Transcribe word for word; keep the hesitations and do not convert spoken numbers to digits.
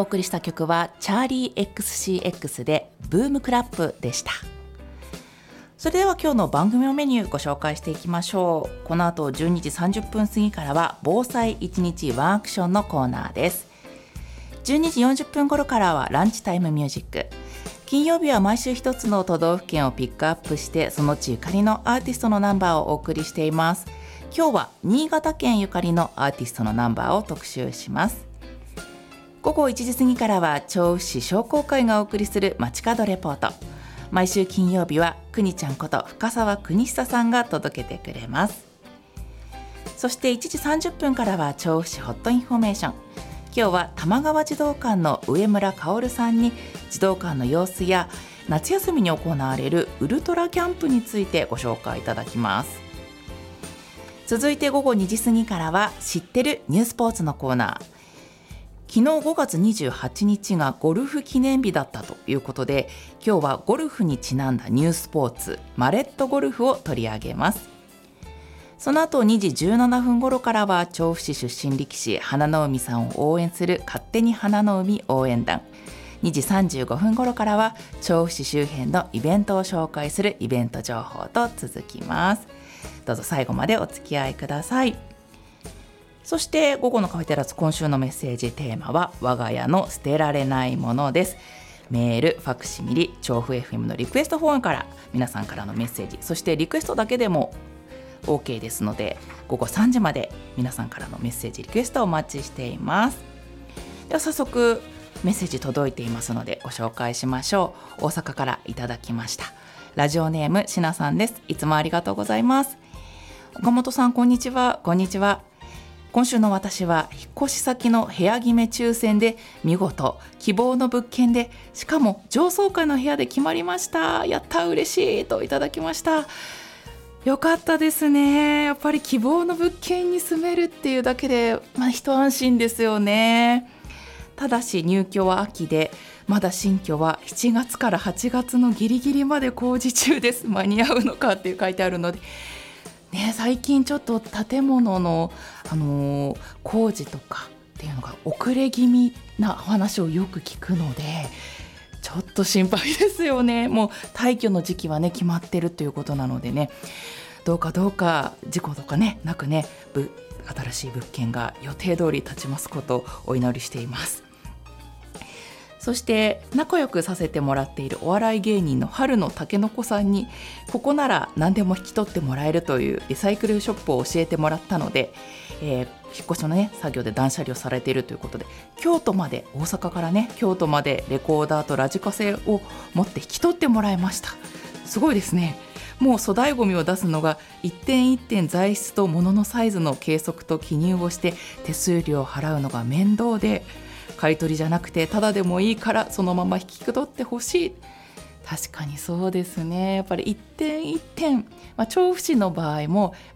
お送りした曲はチャーリー エックスシーエックス でブームクラップでした。それでは今日の番組のメニューご紹介していきましょう。この後じゅうにじさんじゅっぷん過ぎからは防災いちにちワンアクションのコーナーです。じゅうにじよんじゅっぷん頃からはランチタイムミュージック。金曜日は毎週一つの都道府県をピックアップしてその地ゆかりのアーティストのナンバーをお送りしています。今日は新潟県ゆかりのアーティストのナンバーを特集します。午後いちじ過ぎからは調布市商工会がお送りする街角レポート。毎週金曜日はくにちゃんこと深澤邦久さんが届けてくれます。そしていちじさんじゅっぷんからは調布市ホットインフォメーション。今日は玉川児童館の上村薫さんに児童館の様子や夏休みに行われるウルトラキャンプについてご紹介いただきます。続いて午後にじ過ぎからは知ってるニュースポーツのコーナー。昨日ごがつにじゅうはちにちがゴルフ記念日だったということで、今日はゴルフにちなんだニュースポーツマレットゴルフを取り上げます。その後にじじゅうななふん頃からは調布市出身力士花の海さんを応援する勝手に花の海応援団。にじさんじゅうごふん頃からは調布市周辺のイベントを紹介するイベント情報と続きます。どうぞ最後までお付き合いください。そして午後のカフェテラス、今週のメッセージテーマは我が家の捨てられないものです。メール、ファクシミリ、調布 エフエム のリクエストフォームから皆さんからのメッセージ、そしてリクエストだけでも OK ですので、午後さんじまで皆さんからのメッセージリクエストをお待ちしています。では早速メッセージ届いていますのでご紹介しましょう。大阪からいただきました。ラジオネームしなさんです。いつもありがとうございます。岡本さん、こんにちは。こんにちは。今週の私は引っ越し先の部屋決め抽選で見事希望の物件で、しかも上層階の部屋で決まりました。やった嬉しいといただきました。よかったですね。やっぱり希望の物件に住めるっていうだけで、まあ、一安心ですよね。ただし入居は秋で、まだ新居はしちがつからはちがつのギリギリまで工事中です。間に合うのかって書いてあるのでね、最近ちょっと建物の、あのー、工事とかっていうのが遅れ気味な話をよく聞くので、ちょっと心配ですよね。もう退去の時期はね決まってるということなのでね、どうかどうか事故とかねなくね、新しい物件が予定通り立ちますことをお祈りしています。そして仲良くさせてもらっているお笑い芸人の春のたけのこさんに、ここなら何でも引き取ってもらえるというリサイクルショップを教えてもらったので、えー、引っ越しのね作業で断捨離をされているということで、京都まで、大阪からね京都までレコーダーとラジカセを持って引き取ってもらいました。すごいですね。もう粗大ごみを出すのが一点一点材質と物のサイズの計測と記入をして手数料を払うのが面倒で、買い取りじゃなくてただでもいいからそのまま引き取ってほしい。確かにそうですね。やっぱり一点一点、まあ、調布市の場合も